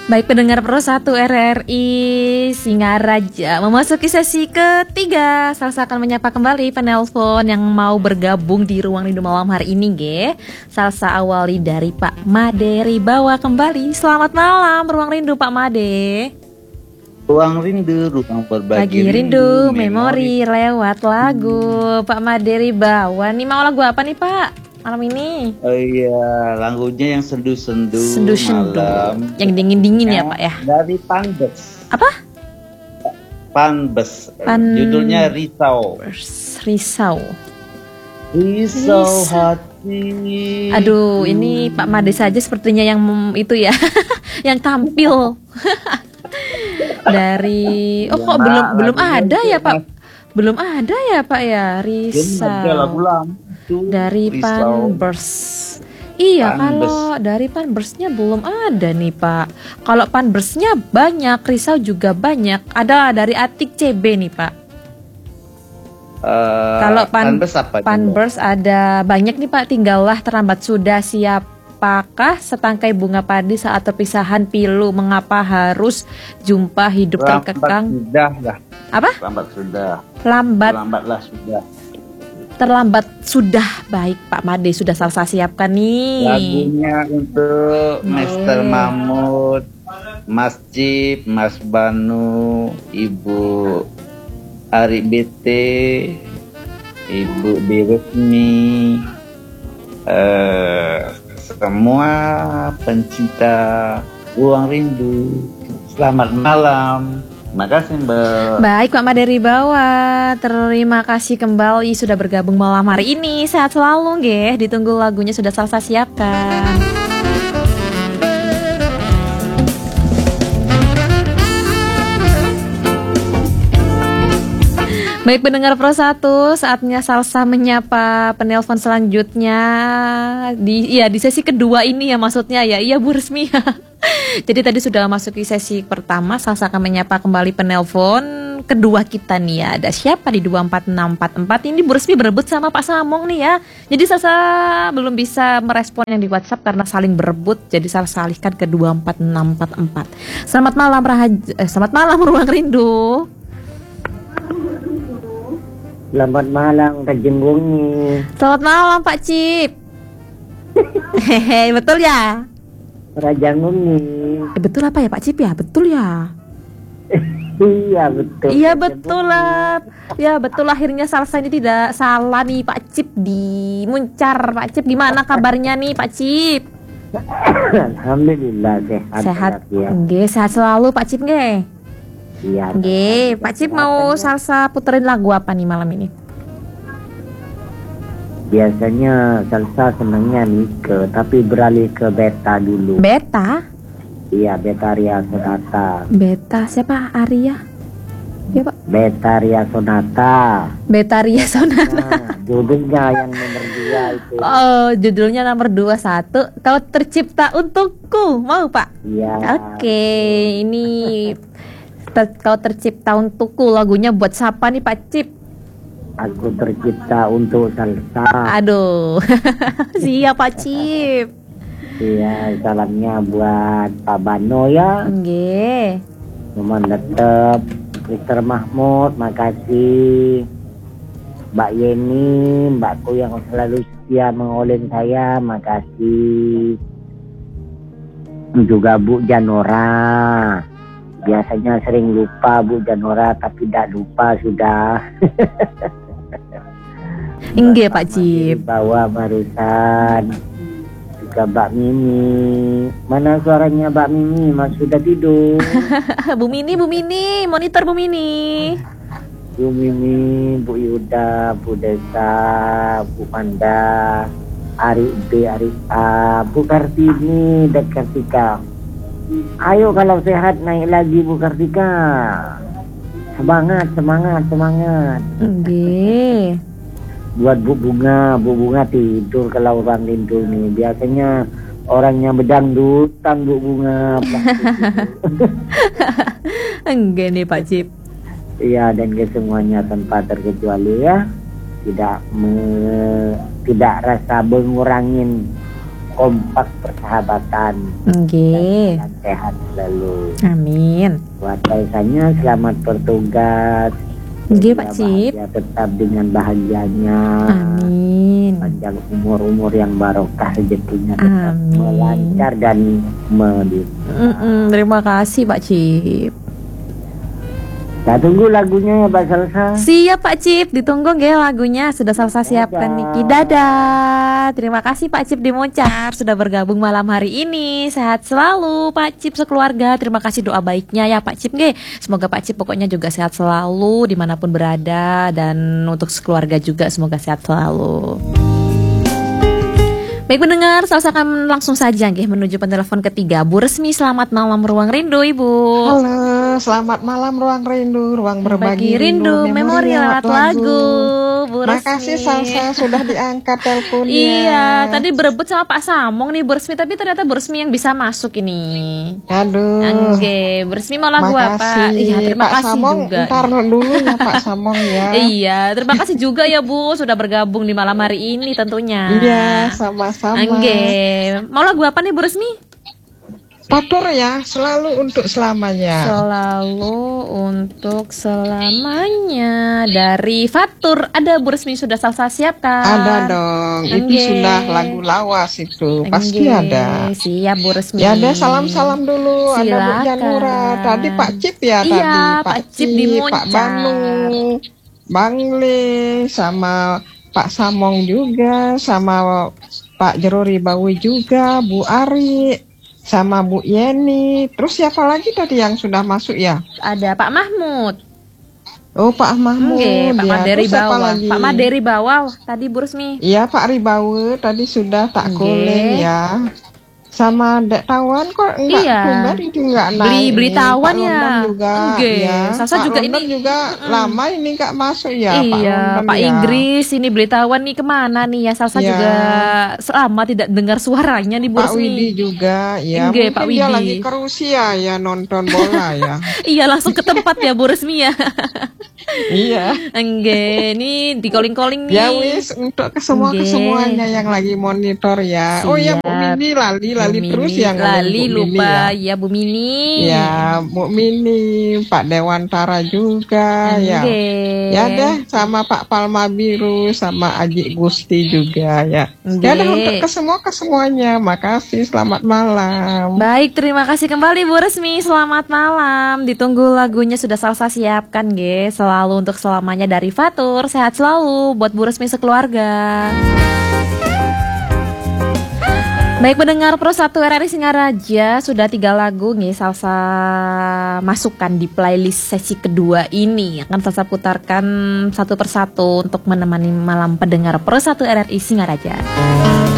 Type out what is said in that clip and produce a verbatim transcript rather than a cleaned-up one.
Baik pendengar Pro satu R R I Singaraja, memasuki sesi ketiga. Salsa akan menyapa kembali penelpon yang mau bergabung di ruang rindu malam hari ini, ge. Salsa awali dari Pak Made Ribawa kembali. Selamat malam ruang rindu Pak Made. Ruang rindu, ruang berbagi Bagi rindu, rindu memori, memori lewat lagu. hmm. Pak Made Ribawa, nih mau lagu apa nih Pak? Malam ini. Oh iya, lagunya yang sendu-sendu, sendu-sendu malam. Yang dingin-dingin ya, ya Pak ya. Dari Panbes. Apa? Panbes. Pan... Judulnya Risau. Risau. Risau hati. Aduh, ini Pak Made saja sepertinya yang itu ya, yang tampil. Dari oh kok ya, belum belum ada ya Pak? Belum ada ya Pak ya, Risau. Dari Panbers. Iya, Panbers. Kalau dari Panbersnya belum ada nih Pak. Kalau Panbersnya banyak, Risau juga banyak. Ada dari Atik C B nih Pak. Uh, kalau pan, Panbers apa? Panbers ada banyak nih Pak. Tinggallah terlambat sudah, siapakah setangkai bunga padi saat perpisahan pilu, mengapa harus jumpa hidup lambat terkekang. Sudah lah. Apa? Lambat sudah. Lambat. Lambatlah sudah. Terlambat sudah. Baik Pak Made sudah Salsa siapkan nih. Lagunya untuk hmm. Mister Mahmud, Mas Cip, Mas Banu, Ibu Ari B T, Ibu Diresmi, uh, semua pencinta ruang rindu. Selamat malam. Terima kasih Mbak. Baik Pak Made Ribawa, terima kasih kembali sudah bergabung malam hari ini. Sehat selalu nggih. Ditunggu lagunya sudah Salsa siapkan. Baik pendengar Pro satu, saatnya Salsa menyapa penelpon selanjutnya di ya di sesi kedua ini ya maksudnya ya. Iya Bu Resmi. Jadi tadi sudah masuki sesi pertama, Salsa akan menyapa kembali penelpon kedua kita nih ya. Ada siapa di dua empat enam empat empat ini Bu Resmi berebut sama Pak Samong nih ya. Jadi Salsa belum bisa merespon yang di WhatsApp karena saling berebut. Jadi Salsa alihkan ke dua empat enam empat empat. Selamat malam Rahaj eh, selamat malam Ruang Rindu. Selamat malam Rajenggungi. Selamat malam Pak Cip. Hehe, betul ya? Rajenggungi. Eh, betul apa ya Pak Cip ya? Betul ya? Iya betul. Iya betul lah. Ya betul, akhirnya Salsa ini tidak salah nih Pak Cip di Muncar. Pak Cip gimana kabarnya nih Pak Cip? Alhamdulillah sehat. Sehat. Nggih, sehat selalu Pak Cip nggih. Iya. Nggih, Pak Cip mau Salsa puterin lagu apa nih malam ini? Biasanya Salsa senangnya Nike, tapi beralih ke Beta dulu. Beta? Iya, Beta Ria Sonata. Beta siapa? Arya? Ya Pak. Beta Ria Sonata. Beta Ria Sonata. Nah, judulnya yang nomor dua itu. Oh, judulnya nomor dua satu. Kau tercipta untukku, mau Pak? Iya. Oke, ini ter kau tercipta untukku, lagunya buat siapa nih Pak Cip? Aku tercipta untuk Salsa. Aduh, siap Pak Cip. Iya, salamnya buat Pak Bano ya. Nggih. Cuman tetep Mister Mahmud, makasih. Mbak Yeni, mbakku yang selalu setia mengoleng saya, makasih. Juga Bu Janora. Biasanya sering lupa Bu Janora, tapi tidak lupa sudah. Enggak Pak Cip. Bawa barusan juga Mbak Mimi. Mana suaranya Mbak Mimi? Mas sudah tidur. Bu Mini, Bu Mini, monitor Bu Mini. Bu Mimi, Bu Yuda, Bu Desa, Bu Manda, Ari B, Ari A, Bu Kartini, dan Kartika. Ayo kalau sehat naik lagi Bu Kartika. Semangat, semangat, semangat. Nggih. Buat Bu Bunga, Bu Bunga tidur kalau orang rindu nih. Biasanya orangnya bedangdutan Bu Bunga. Enggak nih Pak Cip. Iya, dan ke semuanya tanpa terkecuali ya. Tidak me, tidak rasa mengurangin kompak persahabatan. Nggih. Dan sehat selalu. Amin. Buat Kaisanya selamat bertugas. Nggih, Semoga Pak Cip. bahagia tetap dengan bahagianya. Amin. Panjang umur-umur yang barokah, rezekinya tetap Amin. melancar dan melimpah. Mm-mm, terima kasih Pak Cip. Saya tunggu lagunya ya Pak Salsa. Siap Pak Cip, ditunggu nggih lagunya. Sudah Salsa siapkan Niki. Dadah. Terima kasih Pak Cip di Moncar sudah bergabung malam hari ini. Sehat selalu Pak Cip sekeluarga. Terima kasih doa baiknya ya Pak Cip nggih. Semoga Pak Cip pokoknya juga sehat selalu dimanapun berada, dan untuk sekeluarga juga semoga sehat selalu. Baik pendengar, Salsa akan langsung saja nggih menuju penelpon ketiga. Bu Resmi, selamat malam Ruang Rindu Ibu. Halo, selamat malam Ruang Rindu, ruang berbagi Bagi rindu, memori lewat lagu. Bu Makasih Resmi. Salsa sudah diangkat teleponnya. Iya, tadi berebut sama Pak Samong nih Bu Resmi, tapi ternyata Bu Resmi yang bisa masuk ini. Aduh. Oke, Bu Resmi mau lagu apa? Iya, terima Pak kasih Samong, juga. ntar dulu ya Pak Samong ya. Iya, terima kasih juga ya Bu sudah bergabung di malam hari ini tentunya. Iya, sama-sama. Oke, mau lagu apa nih Bu Resmi? Fatur ya, selalu untuk selamanya. Selalu untuk selamanya dari Fatur. Ada Bu Resmi sudah Salsa siapkan? Ada dong, itu Oke. sudah lagu lawas itu, pasti Oke, ada. siap Bu Resmi. Ya ada salam-salam dulu. Ada Bu Silakan. Janura, tadi Pak Cip ya Iya, tadi Pak Cip di Pak Moncar. Banu, Bang Le, sama Pak Samong juga, sama Pak Jerori Bawi juga, Bu Ari, sama Bu Yeni. Terus siapa lagi tadi yang sudah masuk ya? Ada Pak Mahmud. Oh Pak Mahmud, Oke, Pak ya. Maderi Terus siapa bawah. lagi? Pak Maderi bawah tadi Bu Resmi. Iya Pak Ribawe tadi sudah tak Oke. kuling ya. Sama Dek Tawan kok enggak Iya. tumben itu enggak naik. Beli- beli ini. Tawan Pak ya. London juga Oke. ya. Salsa Pak juga London ini- juga Mm-mm. lama ini enggak masuk ya Pak Iya, London Pak ya. Inggris ini beli tawan nih kemana nih ya? Salsa Iya. juga selama tidak dengar suaranya nih Bu Pak Resmi. Widi juga ya. Oke, Mungkin Pak dia Widi. lagi ke Rusia ya nonton bola ya. Iya, langsung ke tempat ya Bu Resmi ya. Iya. Enggak, ini di calling-calling nih. Ya wis untuk ke semua Nggih. kesemuanya yang lagi monitor ya. Oh ya Bu Siap. Mini lali lali Bu terus Mini. yang ngomong Lali Bu Mini lupa ya. ya Bu Mini. Ya, Bu Mini, Pak Dewantara juga ya. Oke. Ya deh, sama Pak Palma Biru, sama Aji Gusti juga ya. Ya deh, Oke. untuk ke semua ke semuanya. Makasih, selamat malam. Baik, terima kasih kembali Bu Resmi. Selamat malam. Ditunggu lagunya sudah Salsa siapkan, ge. Selalu untuk selamanya dari Fatur. Sehat selalu buat Bu Resmi sekeluarga. Baik pendengar Pro satu R R I Singaraja, sudah tiga lagu nih Salsa masukkan di playlist sesi kedua ini. Akan Salsa putarkan satu persatu untuk menemani malam pendengar Pro satu R R I Singaraja.